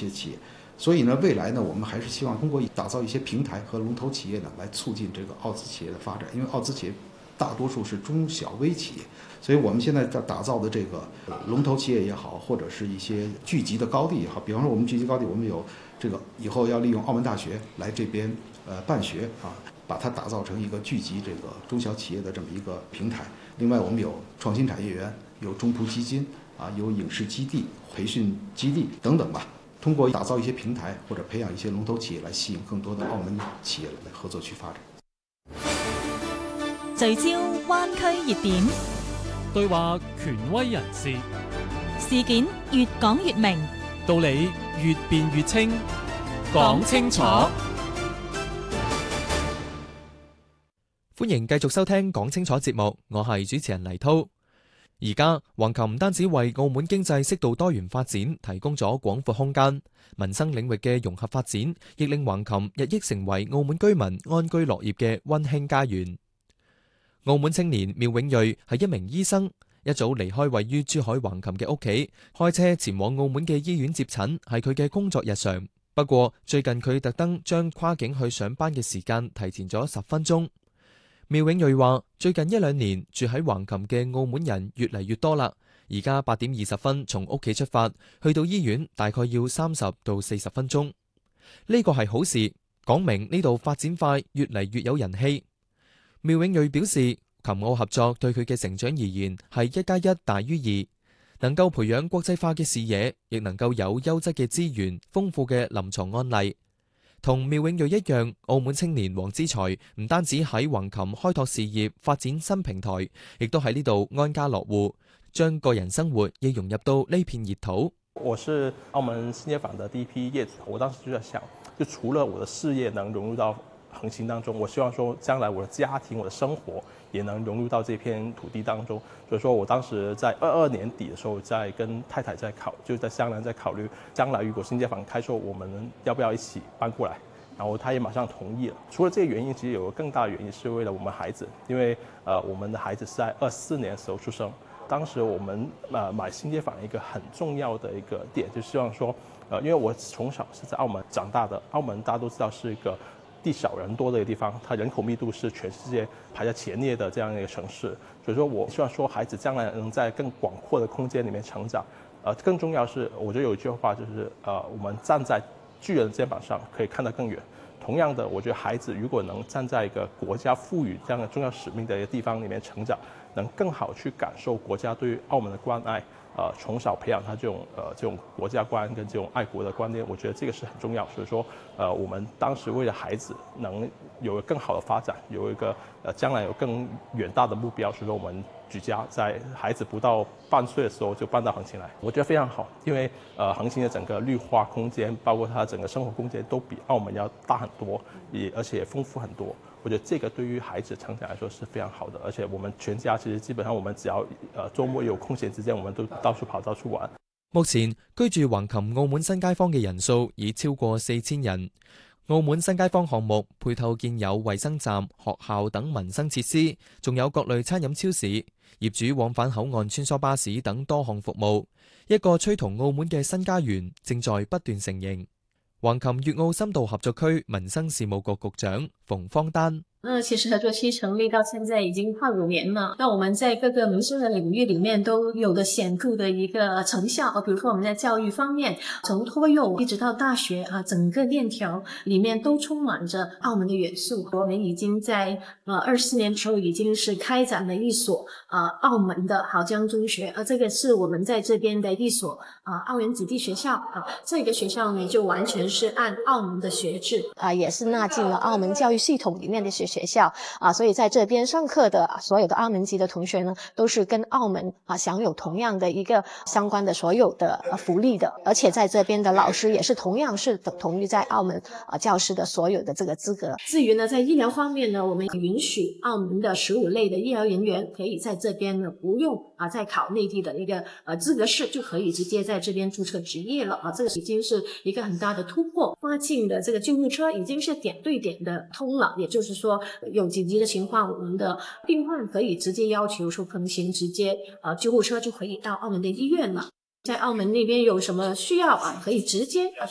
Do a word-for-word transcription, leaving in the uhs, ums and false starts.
些企业。所以呢，未来呢，我们还是希望通过打造一些平台和龙头企业呢，来促进这个澳资企业的发展。因为澳资企业大多数是中小微企业，所以我们现在在打造的这个龙头企业也好，或者是一些聚集的高地也好，比方说我们聚集高地，我们有这个以后要利用澳门大学来这边呃办学啊，把它打造成一个聚集这个中小企业的这么一个平台。另外，我们有创新产业园，有中途基金啊，有影视基地、培训基地等等吧。通過打造一些平台或者培養一些龍頭企業來吸引更多的澳門企業來合作去發展。 聚焦灣區熱點， 對話權威人士， 事件越講越明， 道理越辯越清，講清楚。歡迎繼續收聽講清楚節目，我係主持人黎滔。而家橫琴唔單止為澳門經濟適度多元發展提供咗廣闊空間，民生領域嘅融合發展，亦令橫琴日益成為澳門居民安居樂業嘅溫馨家園。澳門青年苗永瑞係一名醫生，一早離開位於珠海橫琴嘅屋企，開車前往澳門嘅醫院接診，係佢嘅工作日常。不過最近佢特登將跨境去上班嘅時間提前咗十分鐘。苗永瑞話：最近一兩年住喺橫琴嘅澳門人越嚟越多啦，而家八點二十分從屋企出發，去到醫院大概要三十到四十分鐘。呢個係好事，講明呢度發展快，越嚟越有人氣。苗永瑞表示，琴澳合作對佢嘅成長而言係一加一大於二，能夠培養國際化嘅視野，亦能夠有優質嘅資源、豐富嘅臨床案例。同苗永瑞一樣，澳門青年黃之才唔單止喺橫琴開拓事業、發展新平台，亦都喺呢度安家樂戶，將個人生活亦融入到呢片熱土。 我是澳門新街坊的第一批業主，我當時就在想，就除了我的事業能融入到橫琴當中，我希望說將來我的家庭、我的生活也能融入到這片土地當中。所以說我當時在二二年底的時候，在跟太太在考，就在商量在考慮，將來如果新街坊開售，我們要不要一起搬過來？然後他也馬上同意了。除了這個原因，其實有個更大的原因是為了我們孩子，因為呃我們的孩子是在二四年的時候出生。當時我們呃買新街坊一個很重要的一個點，就希望說，呃因為我從小是在澳門長大的，澳門大家都知道是一個地少人多的一個地方，它人口密度是全世界排在前列的這樣一個城市。所以說我希望說孩子將來能在更廣闊的空間裡面成長。呃，更重要是，我覺得有一句話就是，呃，我們站在巨人的肩膀上可以看得更遠。同樣的，我覺得孩子如果能站在一個國家賦予這樣的重要使命的一個地方裡面成長，能更好去感受國家對於澳門的關愛。呃，從小培養他這種呃這種國家觀跟這種愛國的觀念，我覺得這個是很重要。所以說，呃，我們當時為了孩子能有更好的發展，有一個呃將來有更遠大的目標，所以說我們舉家在孩子不到半歲的時候就搬到橫琴來，我覺得非常好。因為呃橫琴的整個綠化空間，包括它整個生活空間都比澳門要大很多，也而且也豐富很多。我覺得這個對於孩子成長來說是非常好的，而且我們全家其實基本上我們只要呃週末有空閒時間，我們都到處跑到處玩。 目前居住橫琴澳門新街坊嘅人數已超過四千人。澳門新街坊項目配套建有衛生站、學校等民生設施，仲有各類餐飲超市，業主往返口岸穿梭巴士等多項服務，一個趨同澳門嘅新家園正在不斷成形。橫琴粵澳深度合作區民生事務局局長馮方丹。 那其實合作區成立到現在已經快五年了，那我們在各個民生的領域裡面都有了顯著的一個成效。比如說我們在教育方面，從托幼一直到大學啊，整個鏈條裡面都充滿着澳門的元素。我們已經在呃二四年時候已經是開展了一所啊澳門的濠江中學，而這個是我們在這邊的一所啊澳門子弟學校啊，這個學校呢就完全是按澳門的學制啊，也是納進了澳門教育系統裡面的學學校啊，所以在這邊上課的所有的澳門籍的同學呢，都是跟澳門啊享有同樣的一個相關的所有的福利的，而且在這邊的老師也是同樣是等同於在澳門啊教師的所有的這個資格。至於呢，在醫療方面呢，我們允許澳門的十五類的醫療人員可以在這邊呢不用啊再考內地的一個呃資格試，就可以直接在這邊註冊執業了啊，這個已經是一個很大的突破。發進的這個救護車已經是點對點的通了，也就是說有緊急的情況，我們的病患可以直接要求說橫琴直接呃救護車就可以到澳門的醫院了。在澳門那邊有什麼需要啊，可以直接